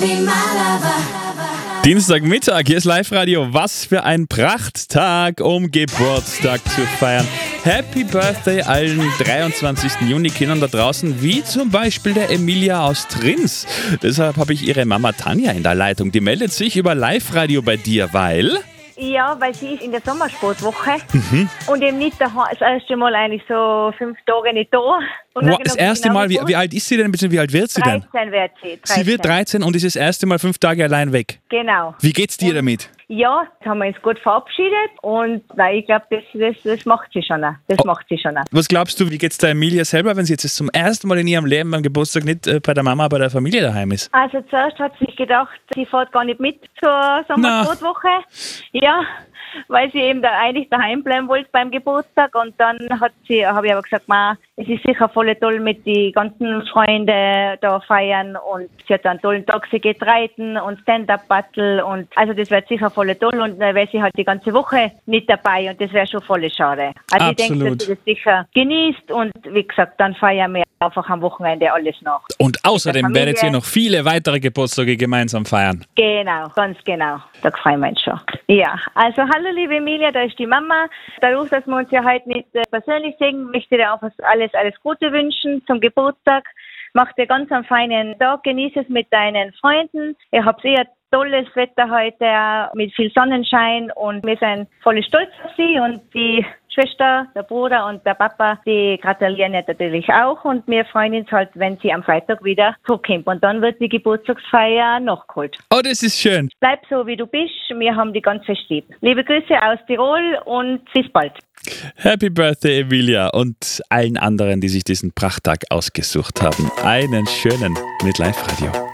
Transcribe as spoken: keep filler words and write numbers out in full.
Dienstagmittag, hier ist Live-Radio. Was für ein Prachttag, um Geburtstag zu feiern. Happy Birthday allen dreiundzwanzigsten Juni-Kindern da draußen, wie zum Beispiel der Emilia aus Trins. Deshalb habe ich ihre Mama Tanja in der Leitung. Die meldet sich über Live-Radio bei dir, weil... Ja, weil sie ist in der Sommersportwoche mhm. und eben nicht daheim, das erste Mal eigentlich so fünf Tage nicht da. Und wow, das erste Mal, wie, wie alt ist sie denn, bzw. wie alt wird sie denn? dreizehn wird sie. dreizehn. Sie wird dreizehn und ist das erste Mal fünf Tage allein weg. Genau. Wie geht's dir und, damit? Ja, jetzt haben wir uns gut verabschiedet und nein, ich glaube, das, das, das macht sie schon. Das oh. macht sie schon. Was glaubst du, wie geht's der Emilia selber, wenn sie jetzt zum ersten Mal in ihrem Leben beim Geburtstag nicht äh, bei der Mama, bei der Familie daheim ist? Also zuerst hat sie sich gedacht, sie fährt gar nicht mit zur Sommersportwoche. Ja. Weil sie eben da eigentlich daheim bleiben wollte beim Geburtstag und dann hat sie, habe ich aber gesagt, Ma, es ist sicher voll toll mit den ganzen Freunden da feiern und sie hat einen tollen Tag, sie geht reiten und Stand-Up-Battle und also das wird sicher voll toll und dann wäre sie halt die ganze Woche nicht dabei und das wäre schon voll schade. Also Absolut. Ich denke, dass sie das sicher genießt und wie gesagt, dann feiern wir einfach am Wochenende alles nach. Und außerdem werdet ihr noch viele weitere Geburtstage gemeinsam feiern. Genau, ganz genau. Da freuen wir uns schon. Ja, also hallo liebe Emilia, da ist die Mama. Dadurch, dass wir uns ja heute nicht äh, persönlich sehen, möchte ich dir auch alles, alles Gute wünschen zum Geburtstag. Mach dir ganz einen feinen Tag, genieße es mit deinen Freunden. Ihr habt sehr tolles Wetter heute mit viel Sonnenschein und wir sind voll stolz auf sie und die Schwester, der Bruder und der Papa, die gratulieren ja natürlich auch und wir freuen uns halt, wenn sie am Freitag wieder zurückkommt und dann wird die Geburtstagsfeier nachgeholt. Oh, das ist schön. Bleib so, wie du bist, wir haben die ganz fest lieb. Liebe Grüße aus Tirol und bis bald. Happy Birthday, Emilia und allen anderen, die sich diesen Prachttag ausgesucht haben. Einen schönen mit Live-Radio.